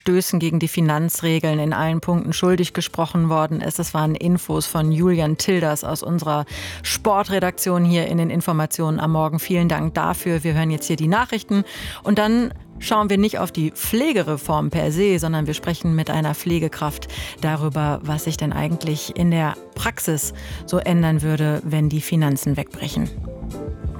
Verstößen gegen die Finanzregeln in allen Punkten schuldig gesprochen worden ist. Das waren Infos von Julian Tilders aus unserer Sportredaktion hier in den Informationen am Morgen. Vielen Dank dafür. Wir hören jetzt hier die Nachrichten und dann schauen wir nicht auf die Pflegereform per se, sondern wir sprechen mit einer Pflegekraft darüber, was sich denn eigentlich in der Praxis so ändern würde, wenn die Finanzen wegbrechen.